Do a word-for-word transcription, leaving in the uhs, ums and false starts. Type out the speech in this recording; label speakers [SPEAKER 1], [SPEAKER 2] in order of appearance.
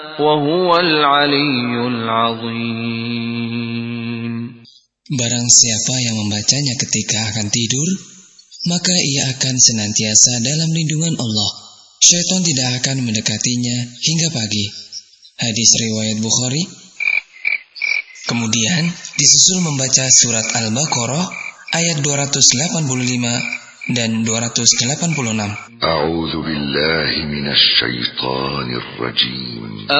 [SPEAKER 1] وهو العلي العظيم.
[SPEAKER 2] Barang siapa yang membacanya ketika akan tidur, maka ia akan senantiasa dalam lindungan Allah. Syaitan tidak akan mendekatinya hingga pagi. Hadis riwayat Bukhari. Kemudian disusul membaca surat Al-Baqarah ayat dua ratus delapan puluh lima dan dua ratus delapan puluh enam.
[SPEAKER 3] A'udzu billahi minasy syaithanir rajim.